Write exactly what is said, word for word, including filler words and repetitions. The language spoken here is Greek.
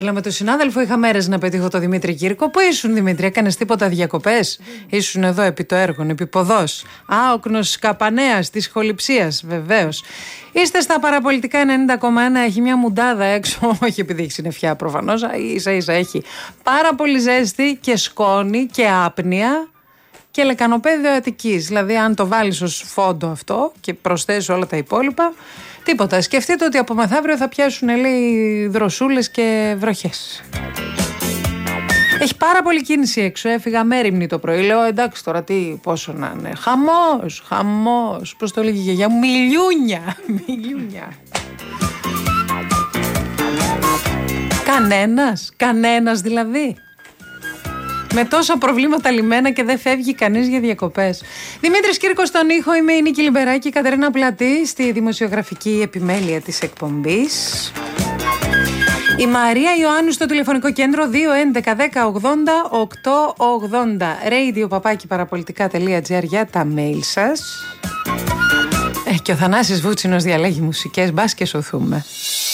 Αλλά με τον συνάδελφο είχα μέρες να πετύχω το Δημήτρη Κύρκο. Πού ήσουν, Δημήτρη, έκανες τίποτα διακοπές? Mm. Ήσουν εδώ επί το έργο, επί ποδός. Άοκνος καπανέας της χοληψίας, βεβαίως. Είστε στα παραπολιτικά ενενήντα κόμμα ένα. Έχει μια μουντάδα έξω, όχι επειδή έχει συννεφιά προφανώς, ίσα ίσα έχει πάρα πολύ ζέστη και σκόνη και άπνοια και λεκανοπέδιο Αττικής. Δηλαδή, αν το βάλεις ως φόντο αυτό και προσθέσεις όλα τα υπόλοιπα, τίποτα. Σκεφτείτε ότι από μεθαύριο θα πιάσουν, λέει, δροσούλες και βροχές. Έχει πάρα πολύ κίνηση έξω. Έφυγα μέριμνη το πρωί. Λέω, εντάξει τώρα τι, πόσο να είναι. Χαμός, χαμός. Πώς το λέγει η γιαγιά μου, μιλιούνια. Μιλιούνια. Κανένας, κανένας δηλαδή. Με τόσα προβλήματα λιμένα και δεν φεύγει κανείς για διακοπές. Δημήτρης Κύρκος στον ήχο, είμαι η Νίκη Λιμπεράκη, η Κατερίνα Πλατή στη δημοσιογραφική επιμέλεια της εκπομπής. Η Μαρία Ιωάννου στο τηλεφωνικό κέντρο δύο έντεκα δέκα ογδόντα οκτώ ογδόντα. radio παπάκι παραπολιτικά τελεία τζι άρ για τα mail σας. Ε, και ο Θανάσης Βούτσινος διαλέγει μουσικές, μπας και σωθούμε.